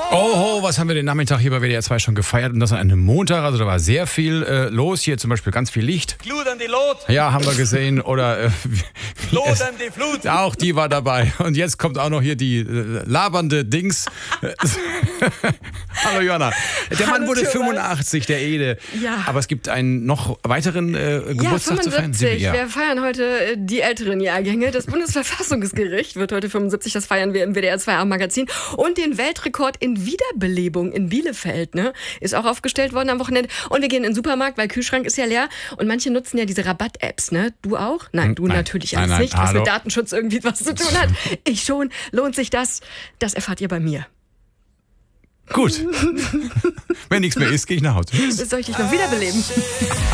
Oh, was haben wir den Nachmittag hier bei WDR 2 schon gefeiert? Und das an einem Montag, also da war sehr viel los. Hier zum Beispiel ganz viel Licht. Glut an die Lot. Ja, haben wir gesehen. Oder Lot an die Flut. auch die war dabei. Und jetzt kommt auch noch hier die labernde Dings. Hallo Johanna. Der Mann wurde 85, der Ede. Ja. Aber es gibt einen noch weiteren Geburtstag zu feiern. 75. Wir feiern heute die älteren Jahrgänge. Das Bundesverfassungsgericht wird heute 75, das feiern wir im WDR 2 Magazin. Und den Weltrekord in Wiederbelebung in Bielefeld, ne, ist auch aufgestellt worden am Wochenende. Und wir gehen in den Supermarkt, weil Kühlschrank ist ja leer. Und manche nutzen ja diese Rabatt-Apps, ne? Du auch? Nein, du natürlich alles nicht, was mit Datenschutz irgendwie was zu tun hat. Ich schon. Lohnt sich das? Das erfahrt ihr bei mir. Gut. Wenn nichts mehr ist, gehe ich nach Hause. Soll ich dich noch wiederbeleben?